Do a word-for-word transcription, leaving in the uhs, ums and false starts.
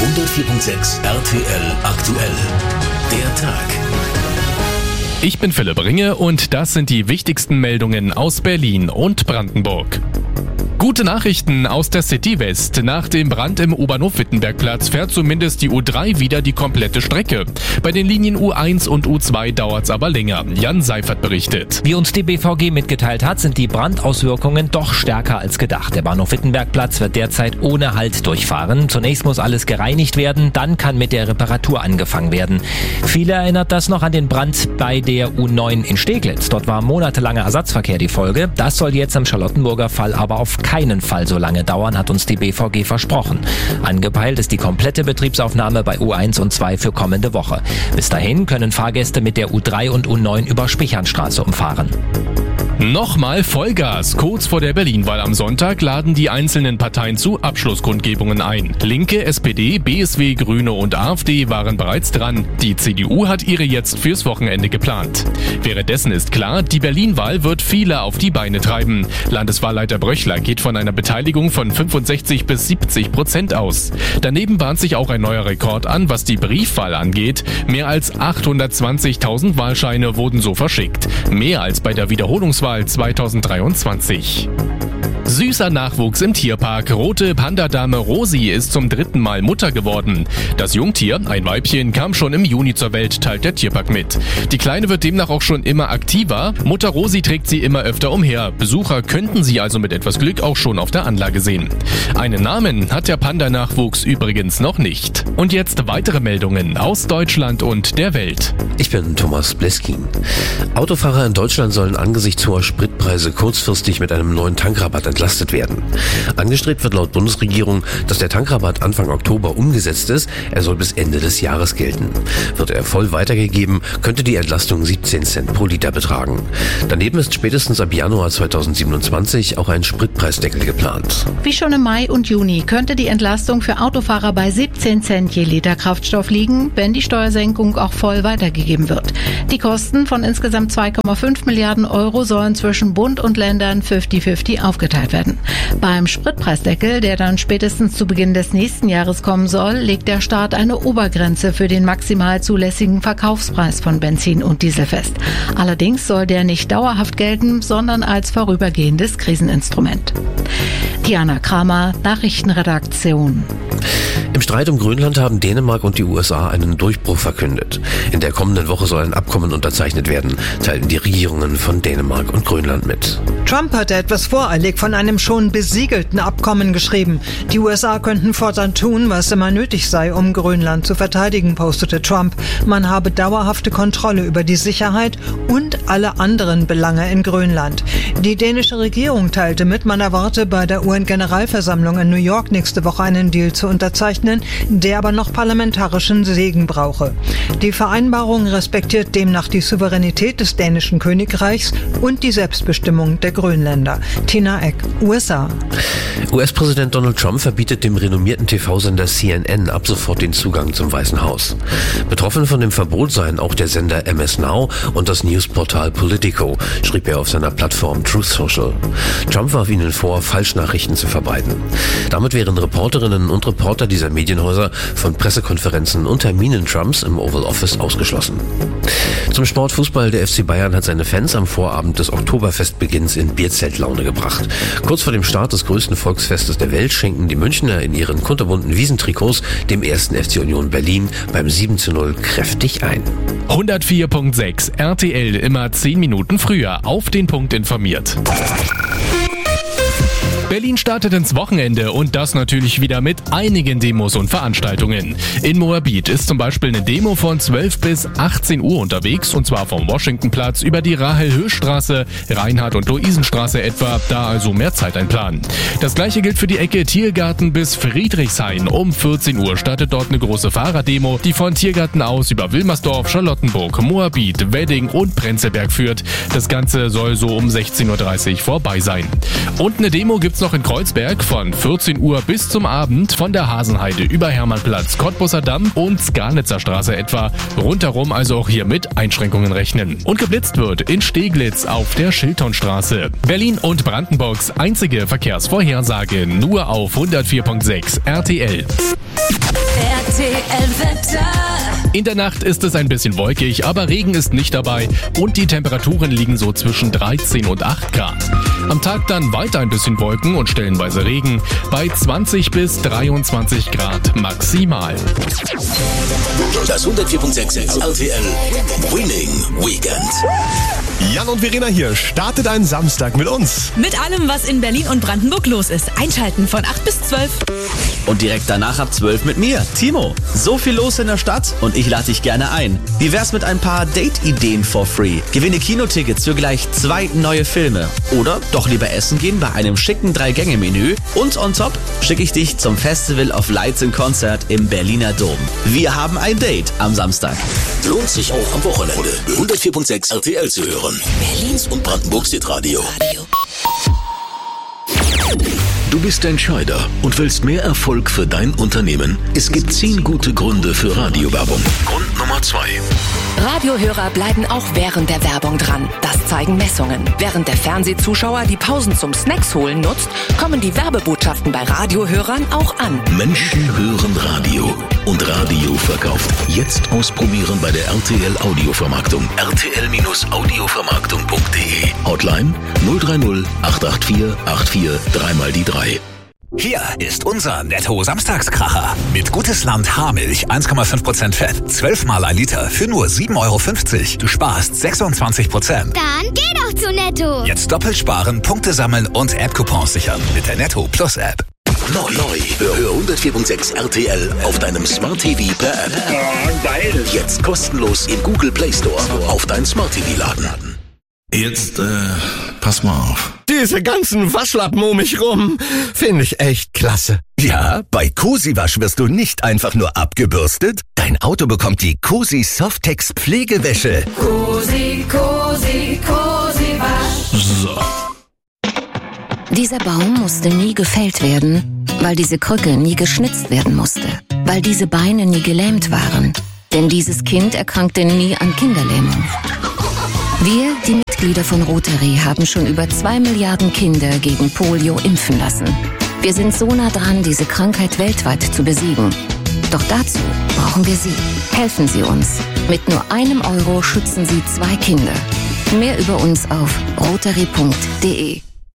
hundertvier Komma sechs R T L aktuell. Der Tag. Ich bin Philipp Ringe und das sind die wichtigsten Meldungen aus Berlin und Brandenburg. Gute Nachrichten aus der City West. Nach dem Brand im U-Bahnhof-Wittenbergplatz fährt zumindest die U drei wieder die komplette Strecke. Bei den Linien U eins und U zwei dauert's aber länger. Jan Seifert berichtet. Wie uns die B V G mitgeteilt hat, sind die Brandauswirkungen doch stärker als gedacht. Der Bahnhof Wittenbergplatz wird derzeit ohne Halt durchfahren. Zunächst muss alles gereinigt werden, dann kann mit der Reparatur angefangen werden. Viele erinnert das noch an den Brand bei der U neun in Steglitz. Dort war monatelanger Ersatzverkehr die Folge. Das soll jetzt im Charlottenburger Fall aber auf keinen Fall so lange dauern, hat uns die B V G versprochen. Angepeilt ist die komplette Betriebsaufnahme bei U eins und zwei für kommende Woche. Bis dahin können Fahrgäste mit der U drei und U neun über Spichernstraße umfahren. Nochmal Vollgas. Kurz vor der Berlin-Wahl am Sonntag laden die einzelnen Parteien zu Abschlusskundgebungen ein. Linke, S P D, B S W, Grüne und AfD waren bereits dran. Die C D U hat ihre jetzt fürs Wochenende geplant. Währenddessen ist klar, die Berlin-Wahl wird viele auf die Beine treiben. Landeswahlleiter Bröchler geht von einer Beteiligung von fünfundsechzig bis siebzig Prozent aus. Daneben bahnt sich auch ein neuer Rekord an, was die Briefwahl angeht. Mehr als achthundertzwanzigtausend Wahlscheine wurden so verschickt. Mehr als bei der Wiederholungswahl zweitausenddreiundzwanzig. Süßer Nachwuchs im Tierpark. Rote Pandadame Rosi ist zum dritten Mal Mutter geworden. Das Jungtier, ein Weibchen, kam schon im Juni zur Welt, teilt der Tierpark mit. Die Kleine wird demnach auch schon immer aktiver. Mutter Rosi trägt sie immer öfter umher. Besucher könnten sie also mit etwas Glück auch schon auf der Anlage sehen. Einen Namen hat der Panda-Nachwuchs übrigens noch nicht. Und jetzt weitere Meldungen aus Deutschland und der Welt. Ich bin Thomas Bleskin. Autofahrer in Deutschland sollen angesichts hoher Spritpreise kurzfristig mit einem neuen Tankrabatt entlastet werden. Angestrebt wird laut Bundesregierung, dass der Tankrabatt Anfang Oktober umgesetzt ist. Er soll bis Ende des Jahres gelten. Wird er voll weitergegeben, könnte die Entlastung siebzehn Cent pro Liter betragen. Daneben ist spätestens ab Januar zweitausendsiebenundzwanzig auch ein Spritpreisdeckel geplant. Wie schon im Mai und Juni könnte die Entlastung für Autofahrer bei siebzehn Cent je Liter Kraftstoff liegen, wenn die Steuersenkung auch voll weitergegeben wird. Die Kosten von insgesamt zwei Komma fünf Milliarden Euro sollen zwischen Bund und Ländern fünfzig fünfzig aufgeteilt werden. Beim Spritpreisdeckel, der dann spätestens zu Beginn des nächsten Jahres kommen soll, legt der Staat eine Obergrenze für den maximal zulässigen Verkaufspreis von Benzin und Diesel fest. Allerdings soll der nicht dauerhaft gelten, sondern als vorübergehendes Kriseninstrument. Diana Kramer, Nachrichtenredaktion. Im Streit um Grönland haben Dänemark und die U S A einen Durchbruch verkündet. In der kommenden Woche soll ein Abkommen unterzeichnet werden, teilten die Regierungen von Dänemark und Grönland mit. Trump hatte etwas voreilig von einem schon besiegelten Abkommen geschrieben. Die U S A könnten fortan tun, was immer nötig sei, um Grönland zu verteidigen, postete Trump. Man habe dauerhafte Kontrolle über die Sicherheit und alle anderen Belange in Grönland. Die dänische Regierung teilte mit, man erwarte bei der U N-Generalversammlung in New York nächste Woche einen Deal zu unterzeichnen, der aber noch parlamentarischen Segen brauche. Die Vereinbarung respektiert demnach die Souveränität des dänischen Königreichs und die Selbstbestimmung der Grönländer. Tina Eck, U S A. U S-Präsident Donald Trump verbietet dem renommierten T V-Sender C N N ab sofort den Zugang zum Weißen Haus. Betroffen von dem Verbot seien auch der Sender M S Now und das Newsportal Politico, schrieb er auf seiner Plattform Truth Social. Trump warf ihnen vor, Falschnachrichten zu verbreiten. Damit wären Reporterinnen und Reporter dieser Medienhäuser von Pressekonferenzen und Terminen Trumps im Oval Office ausgeschlossen. Zum Sportfußball, der F C Bayern hat seine Fans am Vorabend des Oktoberfestbeginns in Bierzeltlaune gebracht. Kurz vor dem Start des größten Volksfestes der Welt schenken die Münchner in ihren kunterbunten Wiesentrikots dem ersten F C Union Berlin beim sieben zu null kräftig ein. hundertvier Komma sechs R T L, immer zehn Minuten früher auf den Punkt informiert. Berlin startet ins Wochenende und das natürlich wieder mit einigen Demos und Veranstaltungen. In Moabit ist zum Beispiel eine Demo von zwölf bis achtzehn Uhr unterwegs, und zwar vom Washingtonplatz über die Rahel-Höchst-Straße, Reinhard- und Luisenstraße etwa, da also mehr Zeit einplanen. Das gleiche gilt für die Ecke Tiergarten bis Friedrichshain. Um vierzehn Uhr startet dort eine große Fahrraddemo, die von Tiergarten aus über Wilmersdorf, Charlottenburg, Moabit, Wedding und Prenzlberg führt. Das Ganze soll so um sechzehn Uhr dreißig vorbei sein. Und eine Demo gibt's noch in Kreuzberg von vierzehn Uhr bis zum Abend von der Hasenheide über Hermannplatz, Cottbusser Damm und Skarnitzer Straße etwa. Rundherum also auch hier mit Einschränkungen rechnen. Und geblitzt wird in Steglitz auf der Schiltonstraße. Berlin und Brandenburgs einzige Verkehrsvorhersage nur auf hundertvier Komma sechs R T L. T L-Wetter. In der Nacht ist es ein bisschen wolkig, aber Regen ist nicht dabei und die Temperaturen liegen so zwischen dreizehn und acht Grad. Am Tag dann weiter ein bisschen Wolken und stellenweise Regen bei zwanzig bis dreiundzwanzig Grad maximal. Das hundertvier Komma sechs R T L Winning Weekend. Jan und Verena hier. Startet einen Samstag mit uns. Mit allem, was in Berlin und Brandenburg los ist. Einschalten von acht bis zwölf. Und direkt danach ab zwölf mit mir, Timo. So viel los in der Stadt und ich lade dich gerne ein. Wie wär's mit ein paar Date-Ideen for free? Gewinne Kinotickets für gleich zwei neue Filme. Oder doch lieber essen gehen bei einem schicken Drei-Gänge-Menü. Und on top schicke ich dich zum Festival of Lights in Concert im Berliner Dom. Wir haben ein Date am Samstag. Lohnt sich auch am Wochenende. hundertvier Komma sechs R T L zu hören. Berlins und Brandenburgs Hitradio. Du bist Entscheider und willst mehr Erfolg für dein Unternehmen? Es gibt zehn gute Gründe für Radiowerbung. Grund Nummer zwei. Radiohörer bleiben auch während der Werbung dran. Das zeigen Messungen. Während der Fernsehzuschauer die Pausen zum Snacks holen nutzt, kommen die Werbebotschaften bei Radiohörern auch an. Menschen hören Radio und Radio verkauft. Jetzt ausprobieren bei der R T L Audiovermarktung. R T L Audiovermarktung punkt de. Hotline null drei null acht acht vier acht vier drei mal die drei. Hier ist unser Netto-Samstagskracher. Mit Gutes Land Haarmilch, eins Komma fünf Prozent Fett, zwölf Mal ein Liter für nur sieben Euro fünfzig. Du sparst sechsundzwanzig Prozent. Dann geh doch zu Netto. Jetzt doppelt sparen, Punkte sammeln und App-Coupons sichern mit der Netto Plus App. Neu, neu. Hör, hör hundertvier Komma sechs R T L auf deinem Smart T V per App. Oh, geil. Jetzt kostenlos im Google Play Store auf dein Smart T V laden. Jetzt, äh, pass mal auf. Diese ganzen Waschlappen um mich rum, finde ich echt klasse. Ja, bei Cosi Wasch wirst du nicht einfach nur abgebürstet. Dein Auto bekommt die Cosi Softex Pflegewäsche. Cosi, Cosi, Cosi Wasch. So. Dieser Baum musste nie gefällt werden, weil diese Krücke nie geschnitzt werden musste, weil diese Beine nie gelähmt waren. Denn dieses Kind erkrankte nie an Kinderlähmung. Wir, die Mitglieder von Rotary, haben schon über zwei Milliarden Kinder gegen Polio impfen lassen. Wir sind so nah dran, diese Krankheit weltweit zu besiegen. Doch dazu brauchen wir Sie. Helfen Sie uns. Mit nur einem Euro schützen Sie zwei Kinder. Mehr über uns auf rotary punkt de.